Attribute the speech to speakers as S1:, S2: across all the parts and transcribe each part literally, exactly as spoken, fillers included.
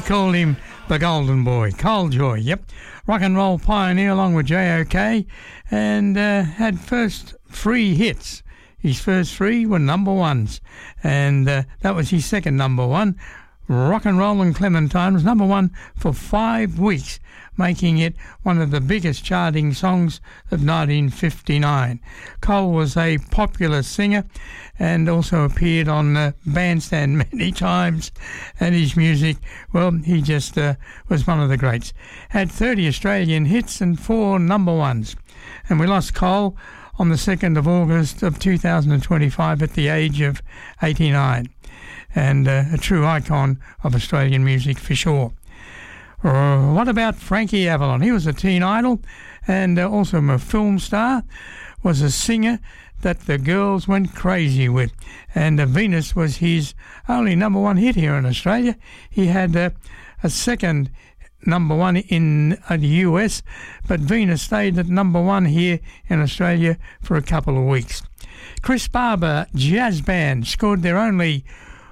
S1: called him the Golden Boy, Cole Joy, yep. Rock and roll pioneer along with J O K, and uh, had first three hits. His first three were number ones, and uh, that was his second number one. Rock and Roll and Clementine was number one for five weeks, making it one of the biggest charting songs of nineteen fifty-nine. Cole was a popular singer and also appeared on uh, Bandstand many times, and his music, well, he just uh, was one of the greats. Had thirty Australian hits and four number ones. And we lost Cole on the second of August of two thousand twenty-five at the age of eighty-nine. And uh, a true icon of Australian music for sure. Uh, what about Frankie Avalon? He was a teen idol and uh, also a film star, was a singer that the girls went crazy with. And uh, Venus was his only number one hit here in Australia. He had uh, a second number one in uh, the U S, but Venus stayed at number one here in Australia for a couple of weeks. Chris Barber Jazz Band scored their only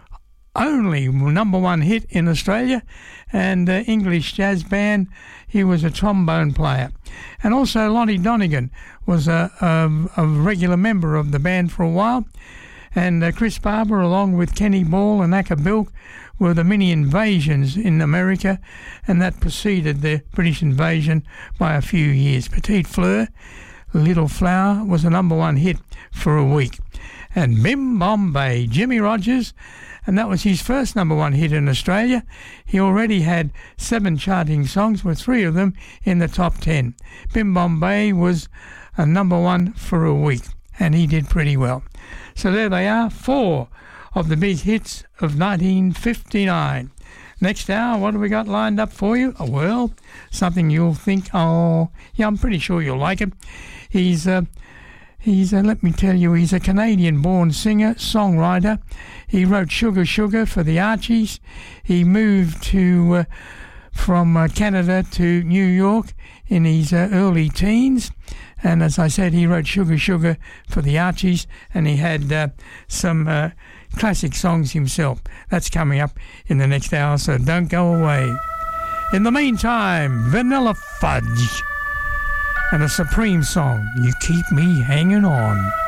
S1: only number one hit in Australia, and uh, English Jazz Band, he was a trombone player. And also Lonnie Donegan was a, a, a regular member of the band for a while, and uh, Chris Barber, along with Kenny Ball and Acker Bilk, were the mini invasions in America, and that preceded the British invasion by a few years. Petite Fleur, Little Flower, was a number one hit for a week. And Bim Bombay, Jimmy Rogers, and that was his first number one hit in Australia. He already had seven charting songs, with three of them in the top ten. Bim Bombay was a number one for a week, and he did pretty well. So there they are, four of the big hits of nineteen fifty-nine. Next hour, what have we got lined up for you? Oh, well, something you'll think, oh, yeah, I'm pretty sure you'll like it. He's... Uh, He's, uh, let me tell you, he's a Canadian-born singer, songwriter. He wrote Sugar Sugar for the Archies. He moved to uh, from uh, Canada to New York in his uh, early teens. And as I said, he wrote Sugar Sugar for the Archies, and he had uh, some uh, classic songs himself. That's coming up in the next hour, so don't go away. In the meantime, Vanilla Fudge and a Supreme song, You Keep Me Hanging On.